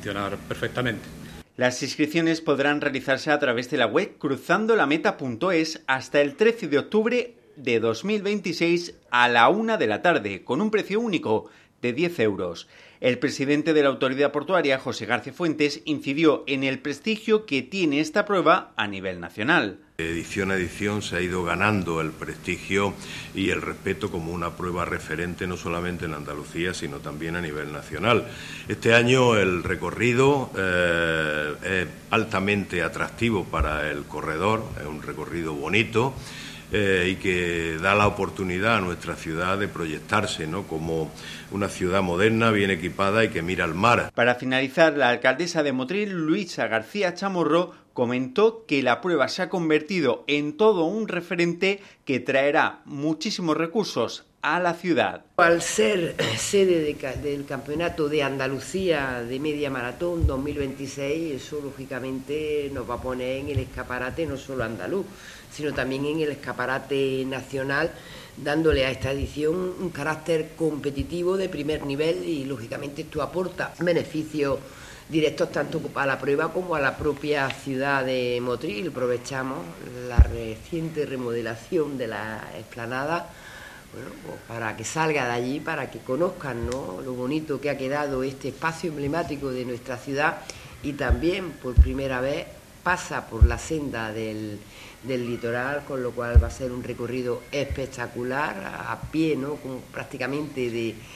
funcionar perfectamente. Las inscripciones podrán realizarse a través de la web cruzandolameta.es hasta el 13 de octubre de 2026 a la 1 de la tarde, con un precio único de 10 euros. El presidente de la Autoridad Portuaria, José García Fuentes, incidió en el prestigio que tiene esta prueba a nivel nacional. De edición a edición se ha ido ganando el prestigio y el respeto como una prueba referente no solamente en Andalucía, sino también a nivel nacional. Este año el recorrido es altamente atractivo para el corredor, es un recorrido bonito, y que da la oportunidad a nuestra ciudad de proyectarse, ¿no?, como una ciudad moderna, bien equipada y que mira al mar. Para finalizar, la alcaldesa de Motril, Luisa García Chamorro, comentó que la prueba se ha convertido en todo un referente que traerá muchísimos recursos a la ciudad. Al ser sede del Campeonato de Andalucía de Media Maratón 2026, eso lógicamente nos va a poner en el escaparate no solo andaluz, sino también en el escaparate nacional, dándole a esta edición un carácter competitivo de primer nivel y lógicamente esto aporta beneficios directos tanto a la prueba como a la propia ciudad de Motril. Aprovechamos la reciente remodelación de la explanada, bueno, pues para que salga de allí, para que conozcan, ¿no?, lo bonito que ha quedado este espacio emblemático de nuestra ciudad, y también por primera vez pasa por la senda del litoral, con lo cual va a ser un recorrido espectacular, a pie, ¿no?, como prácticamente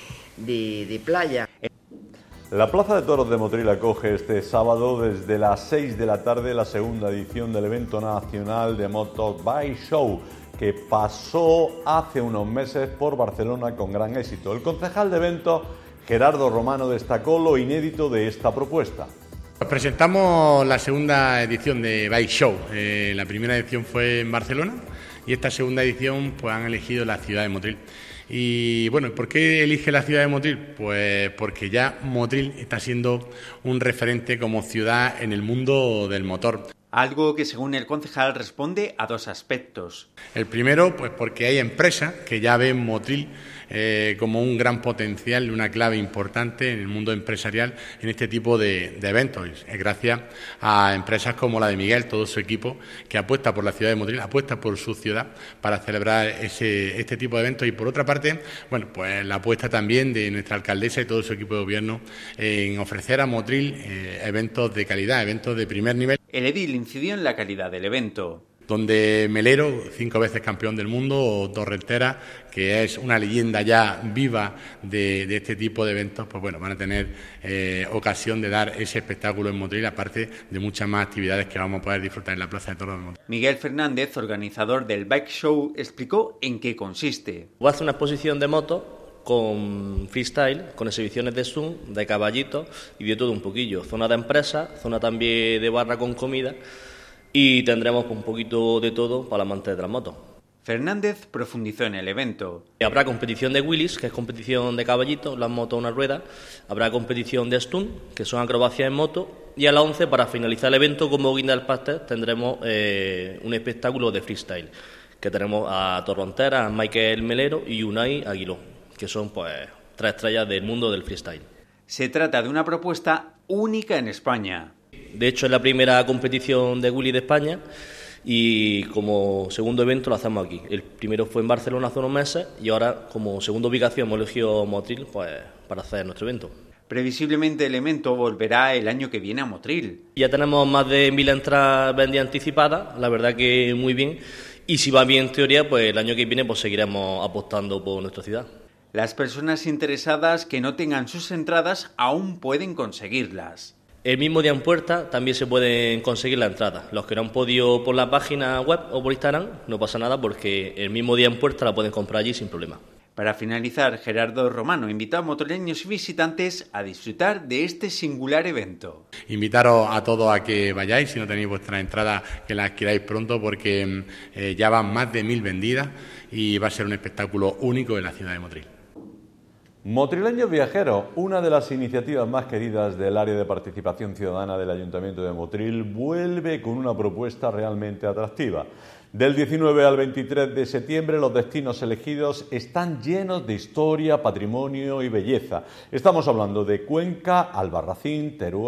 de playa. La Plaza de Toros de Motril acoge este sábado desde las 6 de la tarde la segunda edición del evento nacional de Motorbike Show, que pasó hace unos meses por Barcelona con gran éxito. El concejal de eventos, Gerardo Romano, destacó lo inédito de esta propuesta. Presentamos la segunda edición de Bike Show. La primera edición fue en Barcelona y esta segunda edición pues han elegido la ciudad de Motril. Y bueno, ¿por qué elige la ciudad de Motril? Pues porque ya Motril está siendo un referente como ciudad en el mundo del motor. Algo que, según el concejal, responde a dos aspectos. El primero, pues porque hay empresas que ya ven Motril como un gran potencial, una clave importante en el mundo empresarial en este tipo de eventos. Es gracias a empresas como la de Miguel, todo su equipo, que apuesta por la ciudad de Motril, apuesta por su ciudad para celebrar este tipo de eventos. Y por otra parte, bueno, pues la apuesta también de nuestra alcaldesa y todo su equipo de gobierno en ofrecer a Motril eventos de calidad, eventos de primer nivel. El edil incidió en la calidad del evento. Donde Melero, 5 veces campeón del mundo, o Torrentera, que es una leyenda ya viva de este tipo de eventos, pues bueno, van a tener ocasión de dar ese espectáculo en Motril, aparte de muchas más actividades que vamos a poder disfrutar en la Plaza de Toros de Motril. Miguel Fernández, organizador del Bike Show, explicó en qué consiste. Va a hacer una exposición de motos con freestyle, con exhibiciones de zoom, de caballitos y de todo un poquillo. Zona de empresa, zona también de barra con comida, y tendremos un poquito de todo para la amante de las motos. Fernández profundizó en el evento. Habrá competición de wheelies, que es competición de caballitos, las motos a una rueda. Habrá competición de stunt, que son acrobacias en moto. Y a las 11, para finalizar el evento, como guinda del pastel, tendremos un espectáculo de freestyle, que tenemos a Torrontera, a Michael Melero y Unai Aguiló, que son pues 3 estrellas del mundo del freestyle. Se trata de una propuesta única en España. De hecho, es la primera competición de wheelie de España y como segundo evento lo hacemos aquí. El primero fue en Barcelona hace unos meses y ahora, como segunda ubicación, hemos elegido Motril pues, para hacer nuestro evento. Previsiblemente el evento volverá el año que viene a Motril. Ya tenemos más de 1000 entradas vendidas anticipadas, la verdad que muy bien. Y si va bien en teoría, pues el año que viene pues seguiremos apostando por nuestra ciudad. Las personas interesadas que no tengan sus entradas aún pueden conseguirlas. El mismo día en puerta también se pueden conseguir la entrada. Los que no han podido por la página web o por Instagram, no pasa nada porque el mismo día en puerta la pueden comprar allí sin problema. Para finalizar, Gerardo Romano invitó a motoreños y visitantes a disfrutar de este singular evento. Invitaros a todos a que vayáis, si no tenéis vuestras entradas, que las adquiráis pronto porque ya van más de 1000 vendidas y va a ser un espectáculo único en la ciudad de Motril. Motrileños Viajeros, una de las iniciativas más queridas del área de participación ciudadana del Ayuntamiento de Motril, vuelve con una propuesta realmente atractiva. Del 19 al 23 de septiembre los destinos elegidos están llenos de historia, patrimonio y belleza. Estamos hablando de Cuenca, Albarracín, Teruel,